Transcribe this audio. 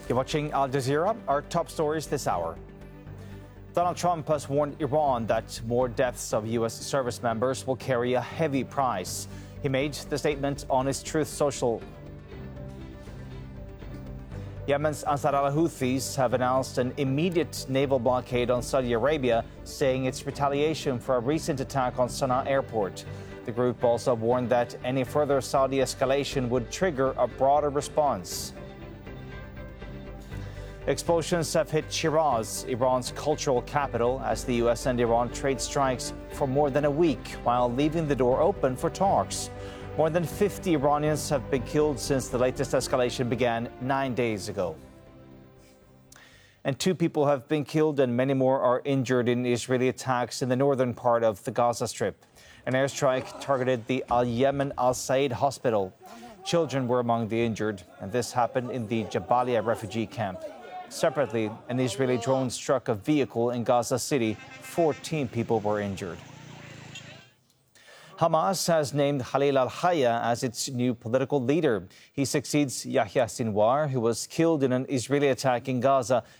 You're watching Al Jazeera, our top stories this hour. Donald Trump has warned Iran that more deaths of U.S. service members will carry a heavy price. He made the statement on his Truth Social. Yemen's Ansar al-Houthis have announced an immediate naval blockade on Saudi Arabia, saying it's retaliation for a recent attack on Sana'a airport. The group also warned that any further Saudi escalation would trigger a broader response. Explosions have hit Shiraz, Iran's cultural capital, as the U.S. and Iran trade strikes for more than a week, while leaving the door open for talks. More than 50 Iranians have been killed since the latest escalation began 9 days ago. And 2 people have been killed and many more are injured in Israeli attacks in the northern part of the Gaza Strip. An airstrike targeted the Al-Yemen Al-Said hospital. Children were among the injured, and this happened in the Jabalia refugee camp. Separately, an Israeli drone struck a vehicle in Gaza City. 14 people were injured. Hamas has named Khalil al-Hayya as its new political leader. He succeeds Yahya Sinwar, who was killed in an Israeli attack in Gaza